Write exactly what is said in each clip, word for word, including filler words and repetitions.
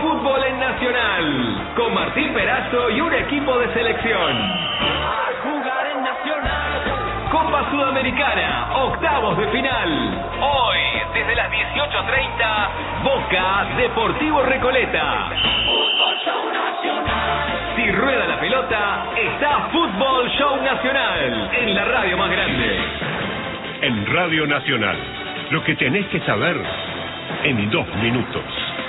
fútbol en Nacional, con Martín Perazo y un equipo de selección. A jugar en Nacional. Copa Sudamericana, octavos de final. Hoy, desde las dieciocho treinta, Boca Deportivo Recoleta. Fútbol Show Nacional. Si rueda la pelota, está Fútbol Show Nacional, en la radio más grande. En Radio Nacional, lo que tenés que saber en dos minutos.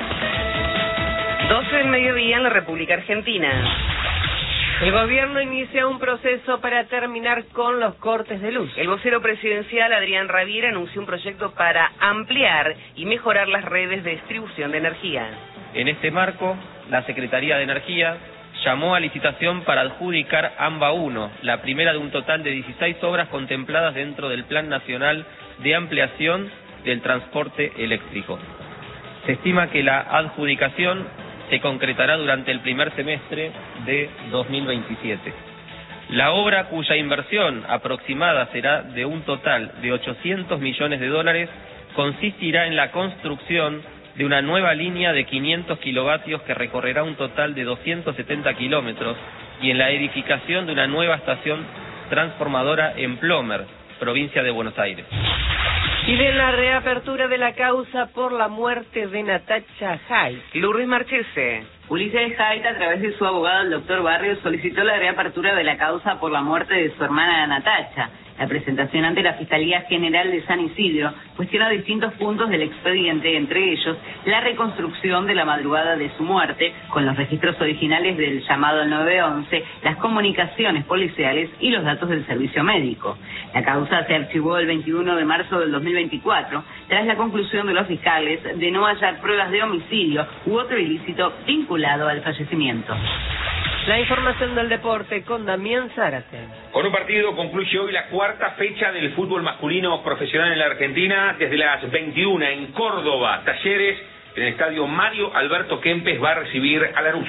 doce del mediodía en la República Argentina. El gobierno inicia un proceso para terminar con los cortes de luz. El vocero presidencial Adrián Rabier anunció un proyecto para ampliar y mejorar las redes de distribución de energía. En este marco, la Secretaría de Energía llamó a licitación para adjudicar AMBA uno, la primera de un total de dieciséis obras contempladas dentro del Plan Nacional de Ampliación del Transporte Eléctrico. Se estima que la adjudicación se concretará durante el primer semestre de dos mil veintisiete. La obra, cuya inversión aproximada será de un total de ochocientos millones de dólares, consistirá en la construcción de una nueva línea de quinientos kilovatios que recorrerá un total de doscientos setenta kilómetros y en la edificación de una nueva estación transformadora en Plomer, provincia de Buenos Aires. Piden la reapertura de la causa por la muerte de Natacha Haidt. Lourdes Marchese. Ulises Haidt, a través de su abogado, el doctor Barrios, solicitó la reapertura de la causa por la muerte de su hermana Natacha. La presentación ante la Fiscalía General de San Isidro cuestiona distintos puntos del expediente, entre ellos la reconstrucción de la madrugada de su muerte, con los registros originales del llamado nueve once, las comunicaciones policiales y los datos del servicio médico. La causa se archivó el veintiuno de marzo del dos mil veinticuatro, tras la conclusión de los fiscales de no hallar pruebas de homicidio u otro ilícito vinculado al fallecimiento. La información del deporte con Damián Zárate. Con un partido concluye hoy la cuarta fecha del fútbol masculino profesional en la Argentina. Desde las veintiuna en Córdoba, Talleres, en el estadio Mario Alberto Kempes, va a recibir a Lanús.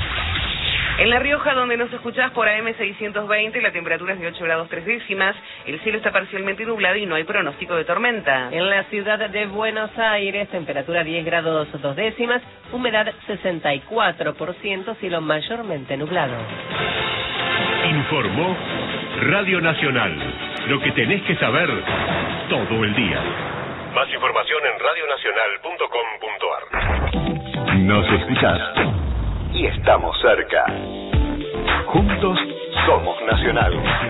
En La Rioja, donde nos escuchás por A M seiscientos veinte, la temperatura es de ocho grados tres décimas, el cielo está parcialmente nublado y no hay pronóstico de tormenta. En la ciudad de Buenos Aires, temperatura diez grados dos décimas, humedad sesenta y cuatro por ciento, cielo mayormente nublado. Informó Radio Nacional, lo que tenés que saber todo el día. Más información en radio nacional punto com punto ar. Nos escuchás y estamos cerca. Juntos somos Nacional.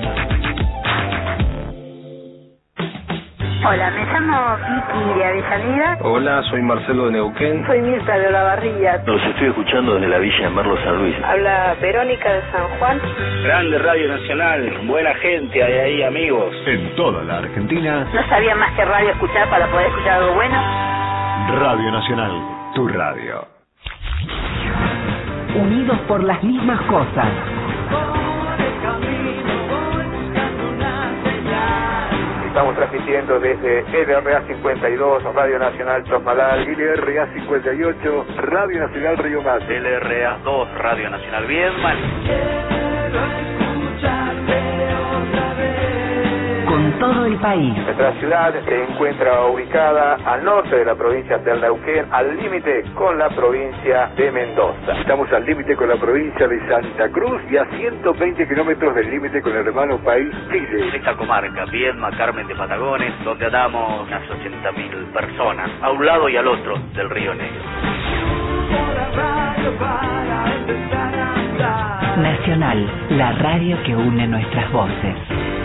Hola, me llamo Vicky de Avellaneda. Hola, soy Marcelo de Neuquén. Soy Mirta de Olavarría. Los estoy escuchando desde la Villa de Merlo San Luis. Habla Verónica de San Juan. Grande Radio Nacional, buena gente hay ahí, amigos. En toda la Argentina. No sabía más que radio escuchar para poder escuchar algo bueno. Radio Nacional, tu radio. Unidos por las mismas cosas. Estamos transmitiendo desde L R A cincuenta y dos, Radio Nacional Chosmalal, L R A cincuenta y ocho, Radio Nacional Río Mate, L R A dos, Radio Nacional Viedma. Con todo el país. Nuestra ciudad se encuentra ubicada al norte de la provincia de Neuquén, al límite con la provincia de Mendoza. Estamos al límite con la provincia de Santa Cruz y a ciento veinte kilómetros del límite con el hermano país Chile. Esta comarca, Viedma, Carmen de Patagones, donde andamos unas ochenta mil personas, a un lado y al otro del Río Negro. Nacional, la radio que une nuestras voces.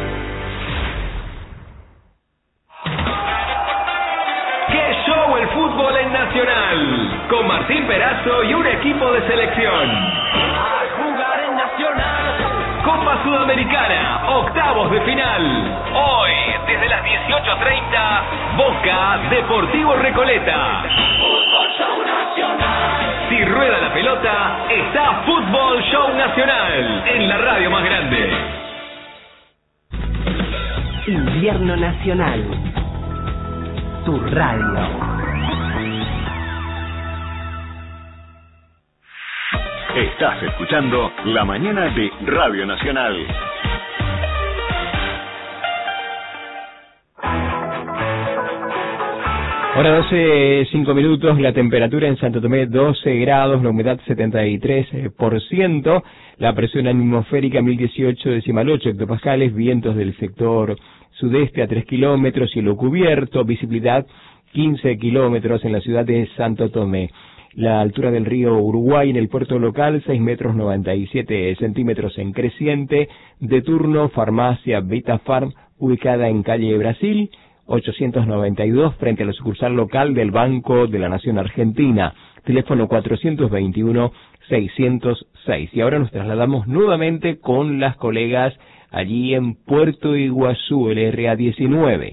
El fútbol en Nacional, con Martín Perazo y un equipo de selección. A jugar en Nacional. Copa Sudamericana, octavos de final. Hoy, desde las dieciocho treinta, Boca Deportivo Recoleta. Fútbol Show Nacional. Si rueda la pelota, está Fútbol Show Nacional, en la radio más grande. Invierno Nacional, tu radio. Estás escuchando La Mañana de Radio Nacional. Ahora doce, cinco minutos, la temperatura en Santo Tomé doce grados, la humedad setenta y tres por ciento, la presión atmosférica mil dieciocho decimal ocho hectopascales, vientos del sector sudeste a tres kilómetros, cielo cubierto, visibilidad quince kilómetros en la ciudad de Santo Tomé. La altura del río Uruguay en el puerto local, seis metros noventa y siete centímetros en creciente. De turno, farmacia Vitafarm, ubicada en calle Brasil, ochocientos noventa y dos, frente a la sucursal local del Banco de la Nación Argentina. Teléfono cuatrocientos veintiuno, seiscientos seis. Y ahora nos trasladamos nuevamente con las colegas allí en Puerto Iguazú, el R A diecinueve.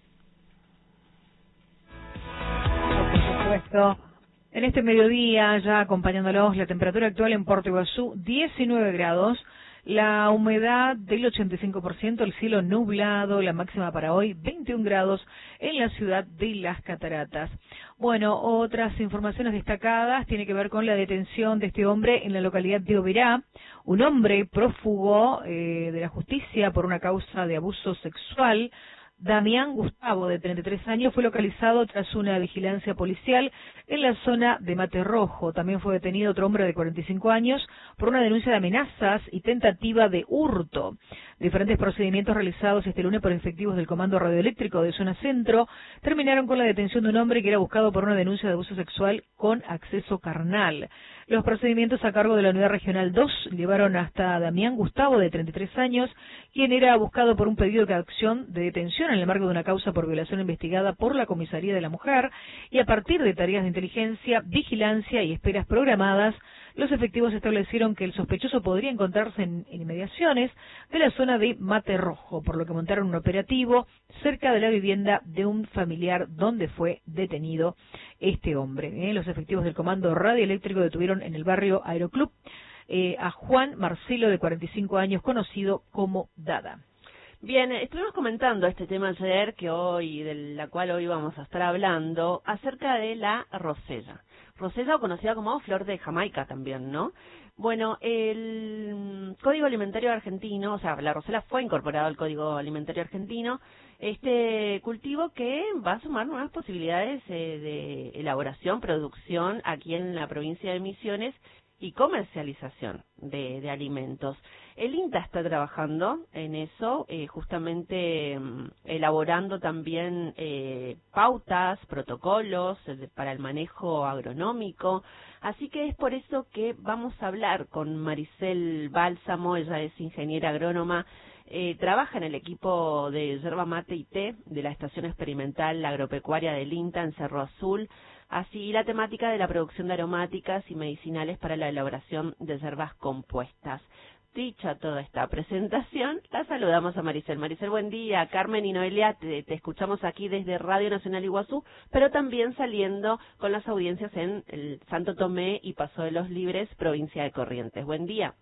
Por supuesto. En este mediodía, ya acompañándolos, la temperatura actual en Puerto Iguazú, diecinueve grados, la humedad del ochenta y cinco por ciento, el cielo nublado, la máxima para hoy, veintiún grados en la ciudad de Las Cataratas. Bueno, otras informaciones destacadas tiene que ver con la detención de este hombre en la localidad de Oberá, un hombre prófugo eh, de la justicia por una causa de abuso sexual. Damián Gustavo, de treinta y tres años, fue localizado tras una vigilancia policial en la zona de Mate Rojo. También fue detenido otro hombre de cuarenta y cinco años por una denuncia de amenazas y tentativa de hurto. Diferentes procedimientos realizados este lunes por efectivos del Comando Radioeléctrico de Zona Centro terminaron con la detención de un hombre que era buscado por una denuncia de abuso sexual con acceso carnal. Los procedimientos a cargo de la Unidad Regional dos llevaron hasta Damián Gustavo, de treinta y tres años, quien era buscado por un pedido de acción de detención en el marco de una causa por violación investigada por la Comisaría de la Mujer, y a partir de tareas de inteligencia, vigilancia y esperas programadas, los efectivos establecieron que el sospechoso podría encontrarse en, en inmediaciones de la zona de Mate Rojo, por lo que montaron un operativo cerca de la vivienda de un familiar donde fue detenido este hombre. ¿eh? Los efectivos del Comando Radioeléctrico detuvieron en el barrio Aeroclub eh, a Juan Marcelo, de cuarenta y cinco años, conocido como Dada. Bien, estuvimos comentando este tema ayer, que hoy, de la cual hoy vamos a estar hablando, acerca de la rosella. Rosella, o conocida como flor de Jamaica también, ¿no? Bueno, el Código Alimentario Argentino, o sea, la rosella fue incorporada al Código Alimentario Argentino, este cultivo que va a sumar nuevas posibilidades eh, de elaboración, producción aquí en la provincia de Misiones y comercialización de, de alimentos. El INTA está trabajando en eso, eh, justamente eh, elaborando también eh, pautas, protocolos eh, para el manejo agronómico. Así que es por eso que vamos a hablar con Maricel Bálsamo. Ella es ingeniera agrónoma, eh, trabaja en el equipo de yerba mate y té de la Estación Experimental Agropecuaria del INTA en Cerro Azul. Así la temática de la producción de aromáticas y medicinales para la elaboración de yerbas compuestas. Dicha toda esta presentación, la saludamos a Maricel. Maricel, buen día. Carmen y Noelia, te, te escuchamos aquí desde Radio Nacional Iguazú, pero también saliendo con las audiencias en el Santo Tomé y Paso de los Libres, provincia de Corrientes. Buen día.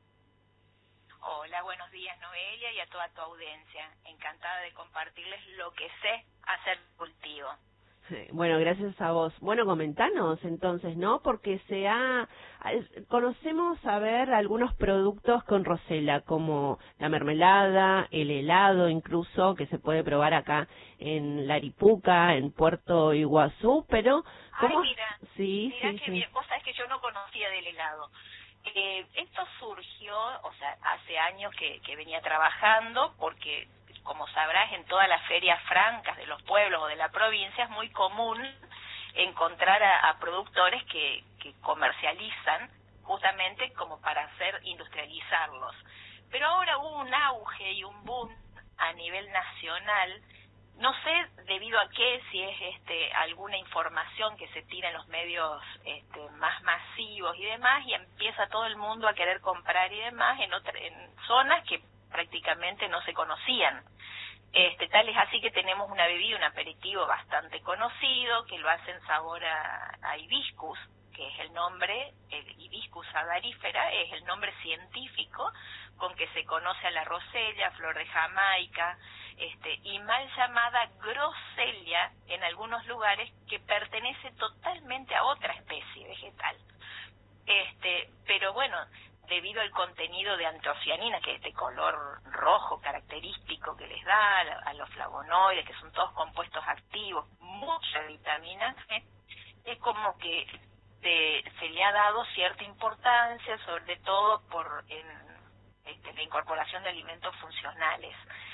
Hola, buenos días, Noelia, y a toda tu audiencia. Encantada de compartirles lo que sé hacer cultivo. Bueno, gracias a vos. Bueno, comentanos entonces, ¿no? Porque se ha... Conocemos, a ver, algunos productos con rosella, como la mermelada, el helado incluso, que se puede probar acá en La Aripuca, en Puerto Iguazú, pero... ¿cómo? Ay, mira, sí, mira sí, que sí. bien. Vos sabés que yo no conocía del helado. Eh, esto surgió, o sea, hace años que, que venía trabajando, porque... como sabrás, en todas las ferias francas de los pueblos o de la provincia es muy común encontrar a, a productores que, que comercializan justamente como para hacer industrializarlos. Pero ahora hubo un auge y un boom a nivel nacional, no sé debido a qué, si es este alguna información que se tira en los medios este, más masivos y demás, y empieza todo el mundo a querer comprar y demás en, otra, en zonas que prácticamente no se conocían. Este, tal es así que tenemos una bebida, un aperitivo bastante conocido, que lo hace en sabor a, a hibiscus, que es el nombre, el Hibiscus agarífera, es el nombre científico con que se conoce a la rosella, flor de Jamaica, este, y mal llamada groselia en algunos lugares, que pertenece totalmente a otra especie vegetal. Este, pero bueno, debido al contenido de antocianina, que es este color rojo característico que les da, a los flavonoides, que son todos compuestos activos, mucha vitamina, como que se, se le ha dado cierta importancia, sobre todo por en, este, la incorporación de alimentos funcionales.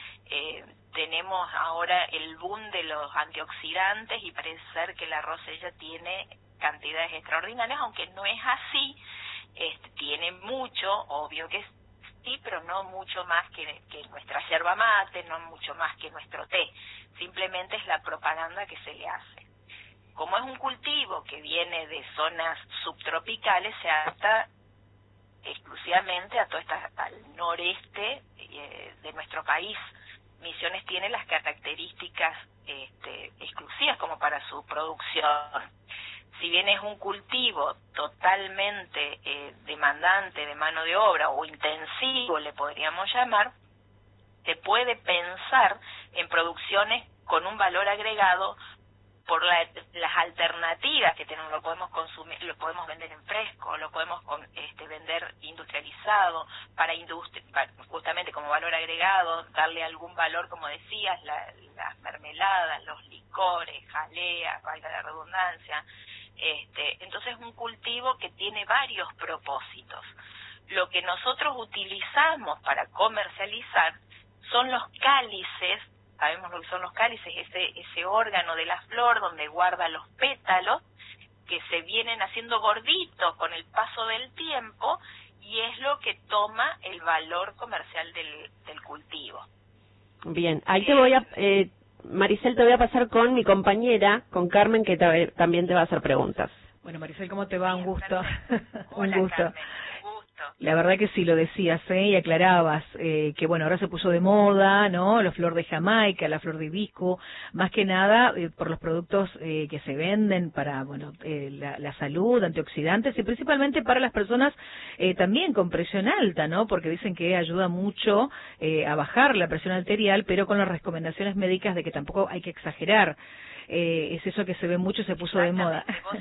Eh, tenemos ahora el boom de los antioxidantes y parece ser que la rosella tiene cantidades extraordinarias, aunque no es así. Este, tiene mucho, obvio que sí, pero no mucho más que, que nuestra yerba mate, no mucho más que nuestro té. Simplemente es la propaganda que se le hace. Como es un cultivo que viene de zonas subtropicales, se adapta exclusivamente a todo esta, al noreste eh, de nuestro país. Misiones tiene las características este, exclusivas como para su producción. Si bien es un cultivo totalmente eh, demandante de mano de obra o intensivo, le podríamos llamar, se puede pensar en producciones con un valor agregado por la, las alternativas que tenemos. Lo podemos consumir, lo podemos vender en fresco, lo podemos con, este, vender industrializado, para, industri para justamente como valor agregado, darle algún valor, como decías, la, las mermeladas, los licores, jaleas, valga la redundancia. Este, entonces es un cultivo que tiene varios propósitos. Lo que nosotros utilizamos para comercializar son los cálices. Sabemos lo que son los cálices, ese, ese órgano de la flor donde guarda los pétalos, que se vienen haciendo gorditos con el paso del tiempo, y es lo que toma el valor comercial del, del cultivo. Bien, ahí te voy a... Eh, Maricel, te voy a pasar con mi compañera, con Carmen, que te, también te va a hacer preguntas. Bueno, Maricel, ¿cómo te va? Un gusto. Un Hola, gusto. Carmen, un gusto. La verdad que sí, lo decías, ¿eh? Y aclarabas eh, que, bueno, ahora se puso de moda, ¿no? La flor de Jamaica, la flor de hibisco, más que nada eh, por los productos eh, que se venden para, bueno, eh, la, la salud, antioxidantes, y principalmente para las personas eh, también con presión alta, ¿no? Porque dicen que ayuda mucho eh, a bajar la presión arterial, pero con las recomendaciones médicas de que tampoco hay que exagerar. Eh, es eso que se ve mucho, se puso de moda. Vos,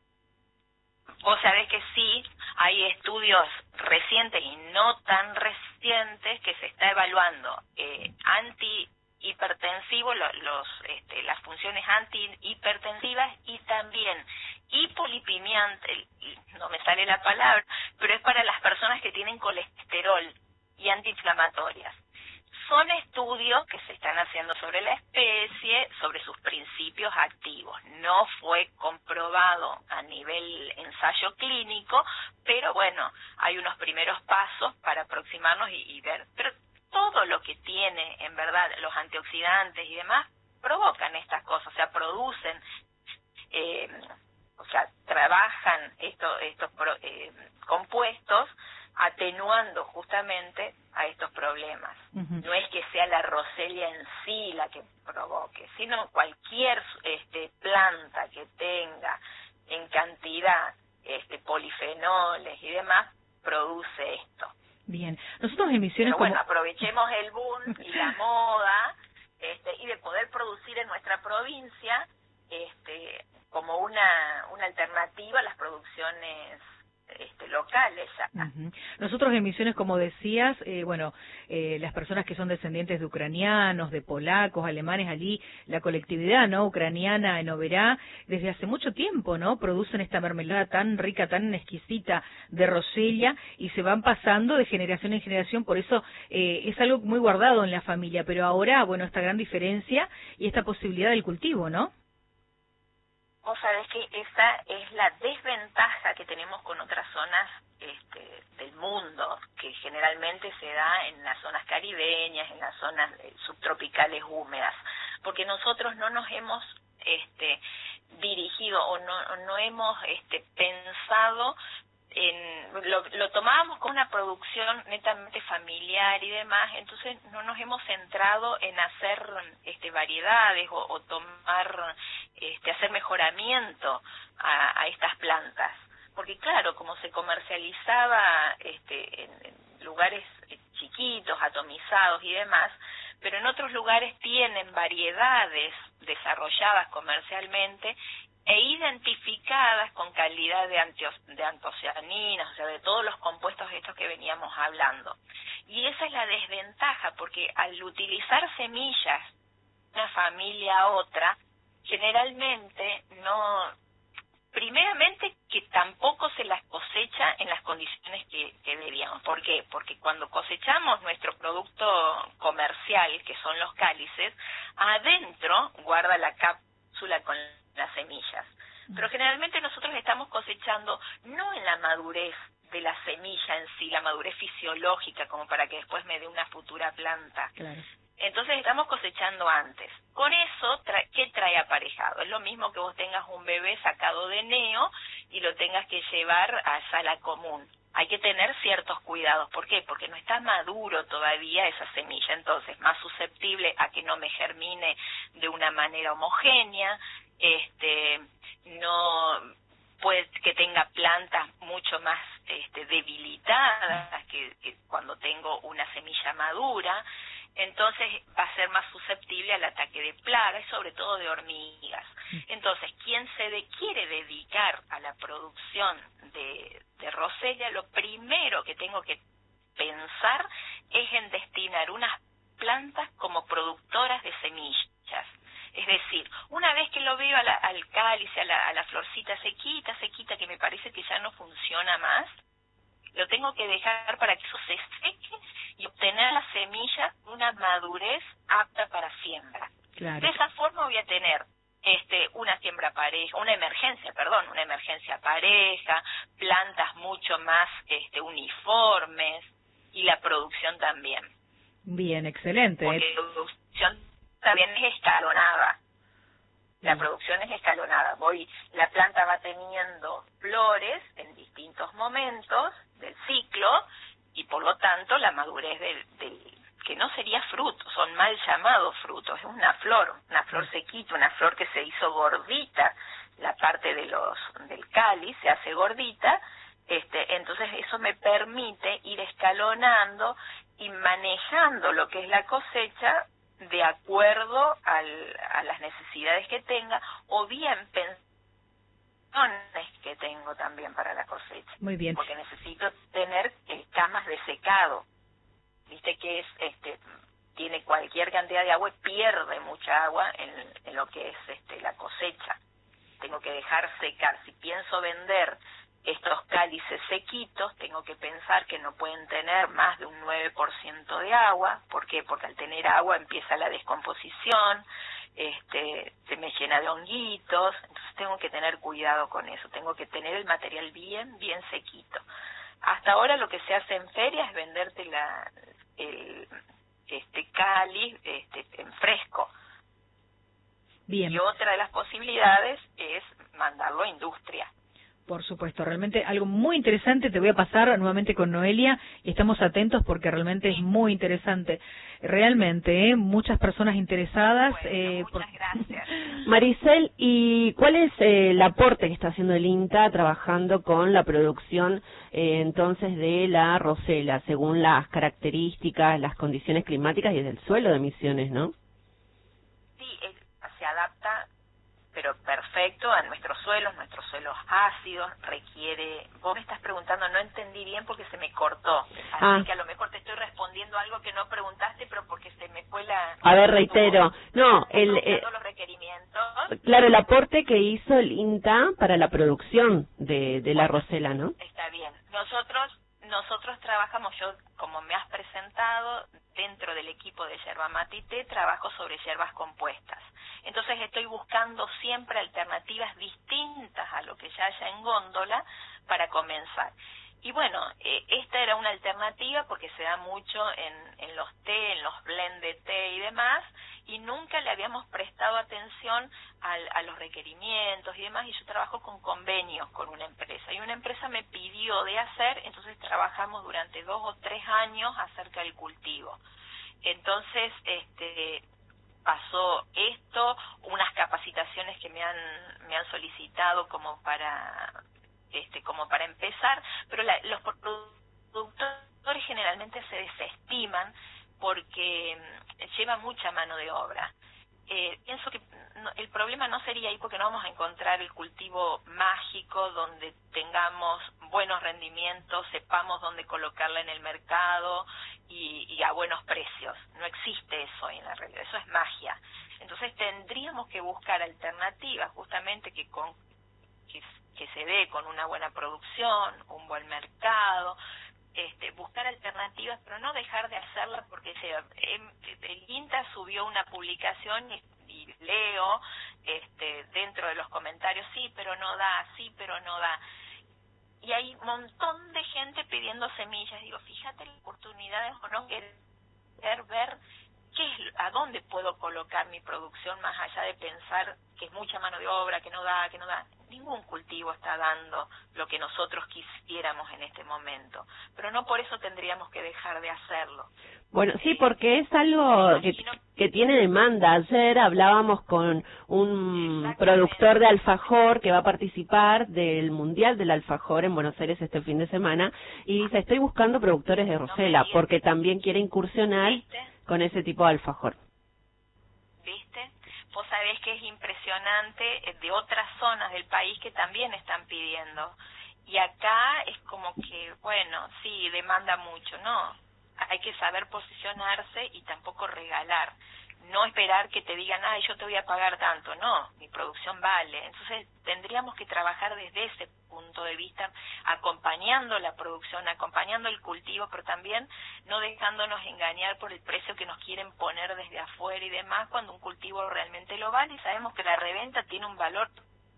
vos sabés que sí, hay estudios recientes y no tan recientes que se está evaluando eh, antihipertensivos, los, los, este, las funciones antihipertensivas, y también hipolipemia, no me sale la palabra, pero es para las personas que tienen colesterol, y antiinflamatorias. Son estudios que se están haciendo sobre la especie, sobre sus principios activos. No fue comprobado a nivel ensayo clínico, pero bueno, hay unos primeros pasos para aproximarnos y, y ver. Pero todo lo que tiene, en verdad, los antioxidantes y demás, provocan estas cosas, o sea, producen, eh, o sea, trabajan esto, estos eh, compuestos, atenuando justamente a estos problemas. Uh-huh. No es que sea la rosella en sí la que provoque, sino cualquier este, planta que tenga en cantidad este, polifenoles y demás, produce esto. Bien, nosotros en Misiones... Pero bueno, como... aprovechemos el boom y la moda este, y de poder producir en nuestra provincia este, como una, una alternativa a las producciones Este, locales ya. Uh-huh. Nosotros en Misiones, como decías, eh, bueno, eh, las personas que son descendientes de ucranianos, de polacos, alemanes, allí la colectividad, ¿no?, ucraniana en Oberá, desde hace mucho tiempo, ¿no?, producen esta mermelada tan rica, tan exquisita de rosella, y se van pasando de generación en generación. Por eso eh, es algo muy guardado en la familia, pero ahora, bueno, esta gran diferencia y esta posibilidad del cultivo, ¿no? Vos sabés que esa es la desventaja que tenemos con otras zonas este, del mundo, que generalmente se da en las zonas caribeñas, en las zonas subtropicales húmedas, porque nosotros no nos hemos este, dirigido o no, no hemos este, pensado en, lo, lo tomábamos como una producción netamente familiar y demás, entonces no nos hemos centrado en hacer este, variedades o, o tomar, este, hacer mejoramiento a, a estas plantas, porque claro, como se comercializaba este, en, en lugares chiquitos, atomizados y demás, pero en otros lugares tienen variedades desarrolladas comercialmente e identificadas con calidad de, antios, de antocianinas, o sea, de todos los compuestos estos que veníamos hablando. Y esa es la desventaja, porque al utilizar semillas de una familia a otra, generalmente no primeramente que tampoco se las cosecha en las condiciones que, que debíamos. ¿Por qué? Porque cuando cosechamos nuestro producto comercial, que son los cálices, adentro guarda la cápsula con las semillas. Pero generalmente nosotros estamos cosechando no en la madurez de la semilla en sí, la madurez fisiológica, como para que después me dé una futura planta. Claro. Entonces estamos cosechando antes. Con eso, tra- ¿qué trae aparejado? Es lo mismo que vos tengas un bebé sacado de neo y lo tengas que llevar a sala común. Hay que tener ciertos cuidados. ¿Por qué? Porque no está maduro todavía esa semilla, entonces más susceptible a que no me germine de una manera homogénea, este, no puede que tenga plantas mucho más este, debilitadas que, que cuando tengo una semilla madura. Entonces va a ser más susceptible al ataque de plagas y sobre todo de hormigas. Entonces, quien se de, quiere dedicar a la producción de, de rosella, lo primero que tengo que pensar es en destinar unas plantas como productoras de semillas. Es decir, una vez que lo veo a la, al cálice, a la, a la florcita sequita, sequita, que me parece que ya no funciona más, lo tengo que dejar para que eso se seque y obtener la semilla una madurez apta para siembra. Claro. De esa forma voy a tener este una siembra pareja, una emergencia, perdón, una emergencia pareja, plantas mucho más este uniformes y la producción también. Bien, excelente. Porque la producción también es escalonada. La producción es escalonada. Voy, la planta va teniendo flores en distintos momentos del ciclo y por lo tanto la madurez del, del que no sería fruto, son mal llamados frutos, es una flor, una flor sequita, una flor que se hizo gordita, la parte de los del cáliz se hace gordita, este, entonces eso me permite ir escalonando y manejando lo que es la cosecha de acuerdo al, a las necesidades que tenga o bien pensiones que tengo también para la cosecha. Muy bien. Porque necesito tener eh, camas de secado. Viste que es este tiene cualquier cantidad de agua y pierde mucha agua en, en lo que es este la cosecha. Tengo que dejar secar. Si pienso vender estos cálices sequitos, tengo que pensar que no pueden tener más de un nueve por ciento de agua. ¿Por qué? Porque al tener agua empieza la descomposición, este, se me llena de honguitos, entonces tengo que tener cuidado con eso, tengo que tener el material bien, bien sequito. Hasta ahora lo que se hace en ferias es venderte la, el este cáliz este, en fresco. Bien. Y otra de las posibilidades es mandarlo a industria. Por supuesto, realmente algo muy interesante. Te voy a pasar nuevamente con Noelia y estamos atentos porque realmente es muy interesante. Realmente, ¿eh? Muchas personas interesadas. Bueno, eh, muchas por... gracias. Maricel, ¿y cuál es eh, el aporte que está haciendo el INTA trabajando con la producción eh, entonces de la rosela, según las características, las condiciones climáticas y del suelo de Misiones, ¿no? Sí, es, se adapta pero perfecto a nuestros suelos, nuestros suelos ácidos, requiere... Vos me estás preguntando, no entendí bien porque se me cortó, así ah. que a lo mejor te estoy respondiendo algo que no preguntaste, pero porque se me fue la... A ver, reitero, no, el... Eh, los requerimientos. Claro, el aporte que hizo el INTA para la producción de, de la rosela, ¿no? Está bien. Nosotros nosotros trabajamos, yo como me has presentado, dentro del equipo de Yerba Mate y Té, trabajo sobre hierbas compuestas. Entonces estoy buscando siempre alternativas distintas a lo que ya haya en góndola para comenzar. Y bueno, eh, esta era una alternativa porque se da mucho en, en los té, en los blend de té y demás, y nunca le habíamos prestado atención al, a los requerimientos y demás, y yo trabajo con convenios con una empresa, y una empresa me pidió de hacer, entonces trabajamos durante dos o tres años acerca del cultivo. Entonces, este... pasó esto, unas capacitaciones que me han me han solicitado como para este como para empezar, pero la, los productores generalmente se desestiman porque lleva mucha mano de obra. Eh, pienso que no, el problema no sería ahí porque no vamos a encontrar el cultivo mágico donde tengamos buenos rendimientos, sepamos dónde colocarla en el mercado y, y a buenos precios. No existe eso en la realidad, eso es magia. Entonces tendríamos que buscar alternativas justamente que, con, que, que se dé con una buena producción, un buen mercado, este, buscar alternativas, pero no dejar de hacerla porque se, eh, el INTA subió una publicación y, y leo este, dentro de los comentarios, sí, pero no da, sí, pero no da. Y hay un montón de gente pidiendo semillas. Digo, fíjate las oportunidades o no querer ver qué es, a dónde puedo colocar mi producción más allá de pensar que es mucha mano de obra, que no da, que no da. Ningún cultivo está dando lo que nosotros quisiéramos en este momento, pero no por eso tendríamos que dejar de hacerlo. Bueno, sí, porque es algo que, que tiene demanda. Ayer hablábamos con un productor de alfajor que va a participar del Mundial del Alfajor en Buenos Aires este fin de semana y dice, estoy buscando productores de Rosella no porque también quiere incursionar ¿Viste? con ese tipo de alfajor. ¿Viste? Vos sabés que es impresionante de otras zonas del país que también están pidiendo. Y acá es como que, bueno, sí, demanda mucho, no. Hay que saber posicionarse y tampoco regalar. No esperar que te digan, ay, yo te voy a pagar tanto. No, mi producción vale. Entonces tendríamos que trabajar desde ese punto de vista, acompañando la producción, acompañando el cultivo, pero también no dejándonos engañar por el precio que nos quieren poner desde afuera y demás, cuando un cultivo realmente lo vale y sabemos que la reventa tiene un valor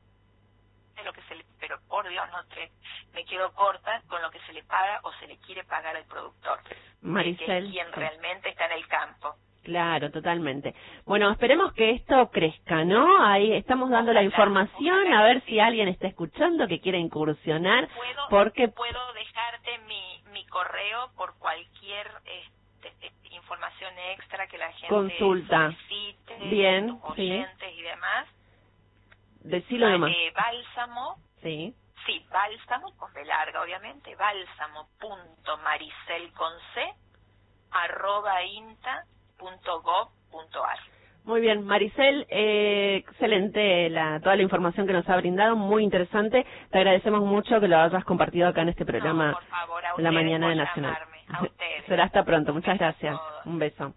de lo que se le, pero por Dios, no te, me quedo corta con lo que se le paga o se le quiere pagar al productor, Maricel, que es quien sí. realmente está en el campo. Claro, totalmente. Bueno, esperemos que esto crezca, ¿no? Ahí estamos dando ojalá, la información, ojalá, a ver sí. si alguien está escuchando que quiere incursionar, ¿Puedo, porque... Puedo dejarte mi, mi correo por cualquier este, información extra que la gente consulta. solicite, Bien, oyentes sí. y demás. Decilo vale, nomás. Bálsamo. Sí. Sí, bálsamo, con B larga, obviamente, bálsamo punto maricel con C, arroba inta punto gov punto ar. Muy bien, Maricel, eh, excelente la, toda la información que nos ha brindado, muy interesante. Te agradecemos mucho que lo hayas compartido acá en este programa no, por favor, a de la mañana de Nacional. A ustedes. Será hasta pronto, muchas gracias. Un beso.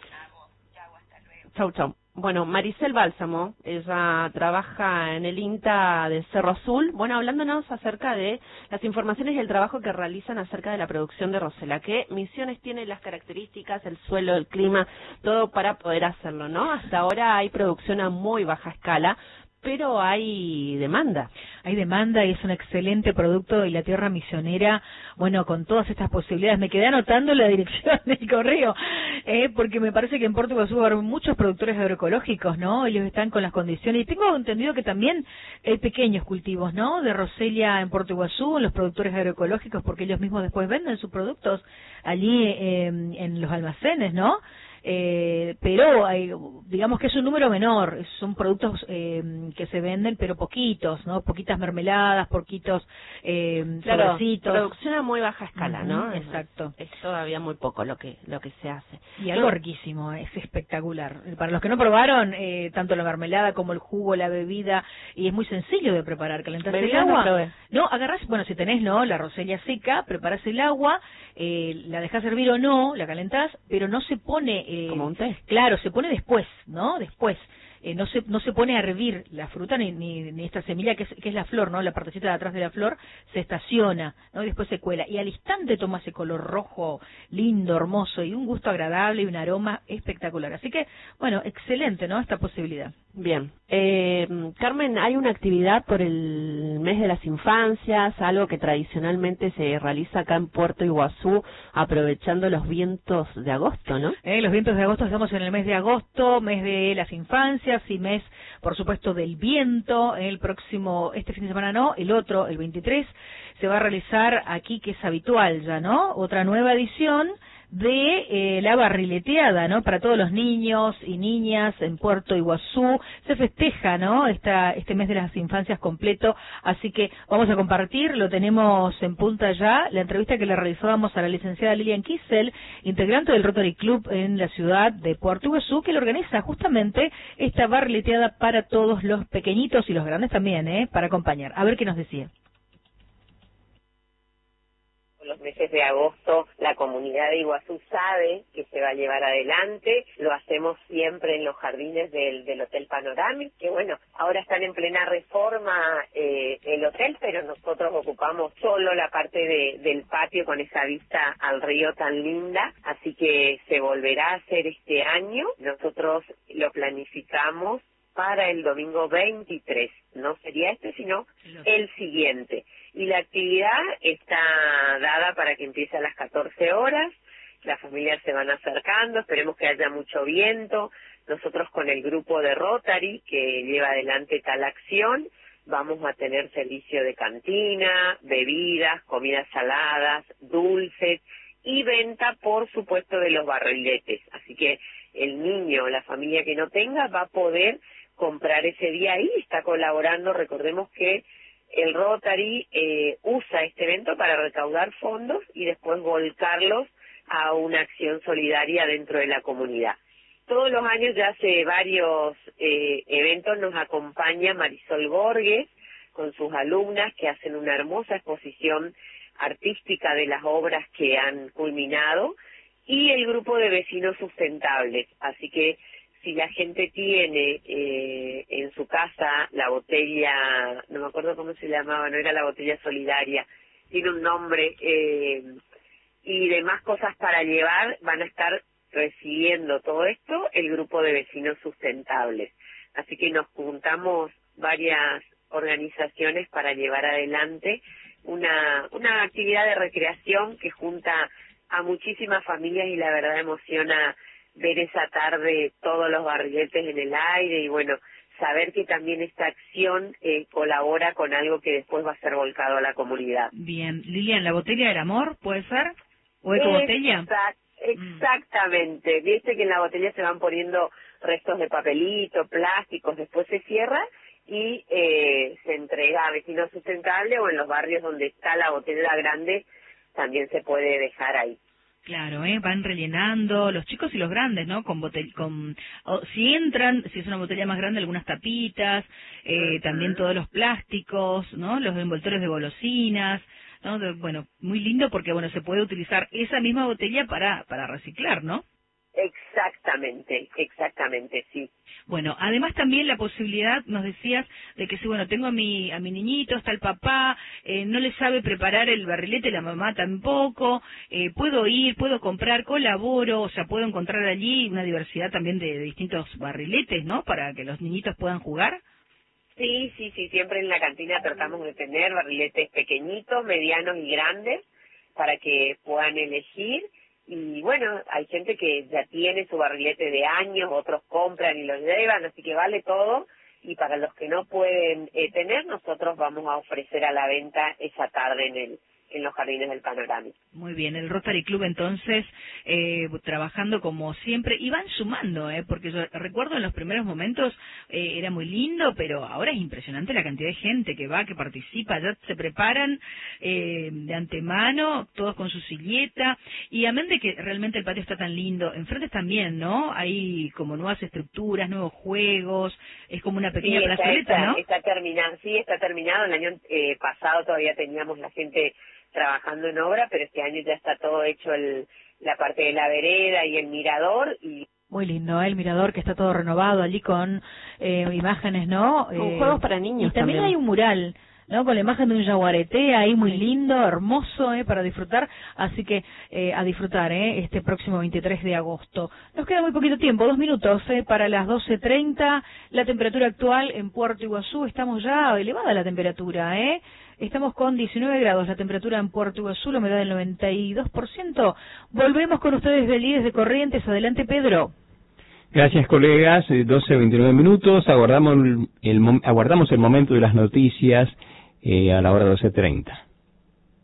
Chau, chau. Bueno, Maricel Bálsamo, ella trabaja en el INTA de Cerro Azul, bueno, hablándonos acerca de las informaciones y el trabajo que realizan acerca de la producción de Rosella. ¿Qué misiones tiene, las características, el suelo, el clima, todo para poder hacerlo, ¿no? Hasta ahora hay producción a muy baja escala, pero hay demanda. Hay demanda y es un excelente producto y la tierra misionera, bueno, con todas estas posibilidades. Me quedé anotando la dirección del correo, eh, porque me parece que en Puerto Iguazú hay muchos productores agroecológicos, ¿no? Ellos están con las condiciones. Y tengo entendido que también hay pequeños cultivos, ¿no? De Rosella en Puerto Iguazú, en los productores agroecológicos, porque ellos mismos después venden sus productos allí eh, en los almacenes, ¿no? Eh, pero hay, digamos que es un número menor, son productos eh, que se venden pero poquitos, ¿no? Poquitas mermeladas, poquitos eh, claro, sobrecitos. Producción a muy baja escala, ¿no? Uh-huh, exacto. Es, es todavía muy poco lo que lo que se hace. Y algo riquísimo, es espectacular. Para los que no probaron, eh, tanto la mermelada como el jugo, la bebida, y es muy sencillo de preparar. Calentás el agua. No, no, agarrás, bueno, si tenés, ¿no? La Rosella seca, preparás el agua, eh, la dejás hervir o no, la calentás, pero no se pone... Eh, como un té. Claro, se pone después, ¿no? Después. Eh, no se no se pone a hervir la fruta ni, ni, ni esta semilla que es, que es la flor, ¿no? La partecita de atrás de la flor se estaciona, ¿no? Y después se cuela. Y al instante toma ese color rojo, lindo, hermoso, y un gusto agradable y un aroma espectacular. Así que, bueno, excelente, ¿no? Esta posibilidad. Bien. Eh, Carmen, hay una actividad por el mes de las infancias, algo que tradicionalmente se realiza acá en Puerto Iguazú, aprovechando los vientos de agosto, ¿no? Eh, los vientos de agosto, estamos en el mes de agosto, mes de las infancias, y mes, por supuesto, del viento. El próximo, este fin de semana no, el otro, el veintitrés, se va a realizar aquí, que es habitual ya, ¿no? Otra nueva edición de eh, la barrileteada, ¿no? Para todos los niños y niñas en Puerto Iguazú. Se festeja, ¿no? Esta, este mes de las infancias completo, así que vamos a compartir, lo tenemos en punta ya, la entrevista que le realizábamos a la licenciada Lilian Kissel, integrante del Rotary Club en la ciudad de Puerto Iguazú, que le organiza justamente esta barrileteada para todos los pequeñitos y los grandes también, ¿eh? Para acompañar. A ver qué nos decía. Los los meses de agosto la comunidad de Iguazú sabe que se va a llevar adelante. Lo hacemos siempre en los jardines del, del Hotel Panoramic, que bueno, ahora están en plena reforma eh, el hotel, pero nosotros ocupamos solo la parte de, del patio con esa vista al río tan linda, así que se volverá a hacer este año. Nosotros lo planificamos para el domingo veintitrés, no sería este, sino el siguiente. Y la actividad está dada para que empiece a las catorce horas, las familias se van acercando, esperemos que haya mucho viento. Nosotros con el grupo de Rotary, que lleva adelante tal acción, vamos a tener servicio de cantina, bebidas, comidas saladas, dulces y venta, por supuesto, de los barriletes. Así que el niño o la familia que no tenga va a poder comprar ese día ahí, está colaborando. Recordemos que el Rotary eh, usa este evento para recaudar fondos y después volcarlos a una acción solidaria dentro de la comunidad. Todos los años, ya hace varios eh, eventos, nos acompaña Marisol Borges con sus alumnas, que hacen una hermosa exposición artística de las obras que han culminado, y el grupo de vecinos sustentables. Así que si la gente tiene eh, en su casa la botella, no me acuerdo cómo se llamaba, no era la botella solidaria, tiene un nombre, eh, y demás cosas para llevar, van a estar recibiendo todo esto el grupo de vecinos sustentables. Así que nos juntamos varias organizaciones para llevar adelante una, una actividad de recreación que junta a muchísimas familias, y la verdad emociona ver esa tarde todos los barriletes en el aire, y bueno, saber que también esta acción eh, colabora con algo que después va a ser volcado a la comunidad. Bien, Lilian, ¿la botella del amor puede ser? ¿O ecobotella? Exact, exactamente, viste que en la botella se van poniendo restos de papelito, plásticos, después se cierra y eh, se entrega a vecinos sustentables, o en los barrios donde está la botella grande también se puede dejar ahí. Claro, ¿eh? Van rellenando los chicos y los grandes, ¿no? Con botell con o, si entran, si es una botella más grande, algunas tapitas, eh, uh-huh. También todos los plásticos, ¿no? Los envoltorios de golosinas, ¿no? De, bueno, muy lindo porque, bueno, se puede utilizar esa misma botella para para reciclar, ¿no? Exactamente, exactamente, sí. Bueno, además también la posibilidad, nos decías, de que si, bueno, tengo a mi a mi niñito, está el papá, eh, no le sabe preparar el barrilete, la mamá tampoco, eh, puedo ir, puedo comprar, colaboro, o sea, puedo encontrar allí una diversidad también de, de distintos barriletes, ¿no?, para que los niñitos puedan jugar. Sí, sí, sí, siempre en la cantina tratamos de tener barriletes pequeñitos, medianos y grandes, para que puedan elegir. Y bueno, hay gente que ya tiene su barrilete de años, otros compran y lo llevan, así que vale todo. Y para los que no pueden eh, tener, nosotros vamos a ofrecer a la venta esa tarde en el en los jardines del Panoramic. Muy bien, el Rotary Club entonces eh, trabajando como siempre, y van sumando, eh, porque yo recuerdo en los primeros momentos eh, era muy lindo, pero ahora es impresionante la cantidad de gente que va, que participa, ya se preparan eh, de antemano, todos con su silleta, y amén de que realmente el patio está tan lindo, enfrente también, ¿no? Hay como nuevas estructuras, nuevos juegos, es como una pequeña sí, está, plazoleta, está, ¿no? Está terminado, sí, está terminado. El año eh, pasado todavía teníamos la gente trabajando en obra, pero este año ya está todo hecho, el, la parte de la vereda y el mirador. Y muy lindo, ¿eh? El mirador que está todo renovado allí con eh, imágenes, ¿no? Con eh, juegos para niños. Y también, también hay un mural, ¿no?, con la imagen de un yaguareté ahí muy lindo, hermoso, ¿eh?, para disfrutar. Así que eh, a disfrutar, ¿eh?, este próximo veintitrés de agosto. Nos queda muy poquito tiempo, dos minutos, ¿eh?, para las doce treinta. La temperatura actual en Puerto Iguazú, estamos ya elevada la temperatura, ¿eh? Estamos con diecinueve grados, la temperatura en Puerto Iguazú, la humedad del noventa y dos por ciento. Volvemos con ustedes de Líderes de Corrientes. Adelante, Pedro. Gracias, colegas. doce veintinueve minutos. Aguardamos el, el, aguardamos el momento de las noticias eh, a la hora doce treinta.